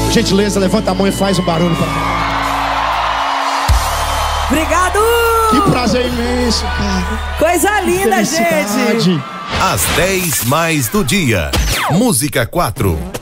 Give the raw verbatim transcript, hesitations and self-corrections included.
Gentileza, levanta a mão e faz um barulho pra cá. Obrigado! Que prazer imenso, cara. Coisa linda, gente. Às dez mais do dia. Música quatro.